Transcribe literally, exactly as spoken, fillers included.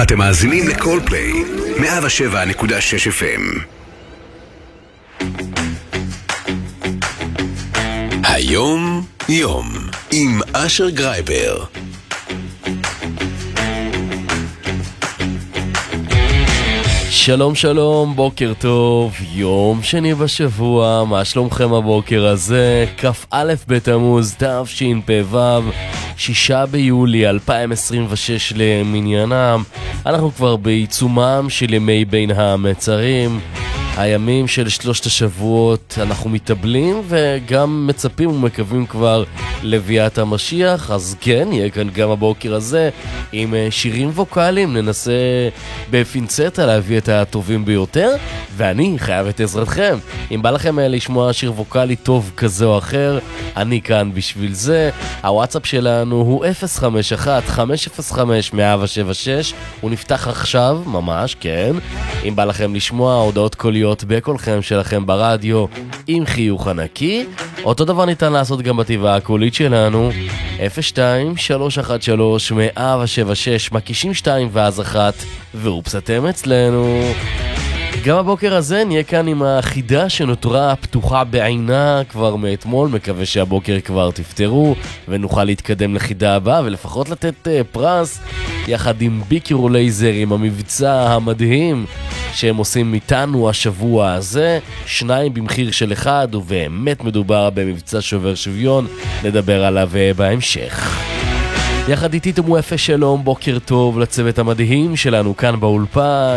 אתם מאזינים לכל פליי, מאה ושבע נקודה שש אף אם. היום יום עם אשר גרייבר. שלום שלום, בוקר טוב, יום שני בשבוע, מה שלומכם הבוקר הזה? כף א' בתמוז תשפ"ו, שישה ביולי אלפיים עשרים ושש למניינם. אנחנו כבר בעיצומם של ימי בין המצרים, הימים של שלושת השבועות. אנחנו מתאבלים וגם מצפים ומקווים כבר לביאת המשיח. אז כן, יהיה כאן גם הבוקר הזה עם שירים ווקליים, ננסה בפינצטה להביא את הטובים ביותר, ואני חייב את עזרתכם. אם בא לכם לשמוע שיר ווקלי טוב כזה או אחר, אני כאן בשביל זה. הוואטסאפ שלנו הוא אפס חמש אחת חמש אפס חמש אפס אפס שבע שש, הוא נפתח עכשיו ממש, כן. אם בא לכם לשמוע הודעות קוליות בקולכם שלכם ברדיו עם חיוך ענקי, אותו דבר ניתן לעשות גם בטבעה הקולית שלנו, אפס שתיים שלוש אחת שלוש אפס אפס שבע שש, מקישים שתיים ואז אחת, ואופס אתם אצלנו. גם הבוקר הזה נהיה כאן עם החידה שנותרה פתוחה בעינה כבר מאתמול. מקווה שהבוקר כבר תפתרו ונוכל להתקדם לחידה הבאה ולפחות לתת uh, פרס יחד עם ביקרו לייזר, עם המבצע המדהים שהם עושים איתנו השבוע הזה, שניים במחיר של אחד, ובאמת מדובר במבצע שובר שוויון, נדבר עליו בהמשך. יחד איתי תמו יפה, שלום, בוקר טוב לצוות המדהים שלנו כאן באולפן.